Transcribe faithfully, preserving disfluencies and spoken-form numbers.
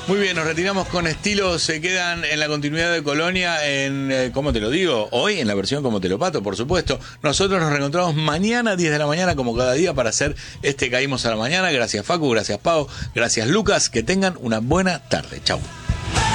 Muy bien, nos retiramos con estilo. Se quedan en la continuidad de Colonia en, eh, ¿cómo te lo digo? Hoy en la versión Como te lo pato, por supuesto. Nosotros nos reencontramos mañana a diez de la mañana, como cada día, para hacer este Caímos a la Mañana. Gracias, Facu, gracias, Pau, gracias, Lucas. Que tengan una buena tarde. Chau.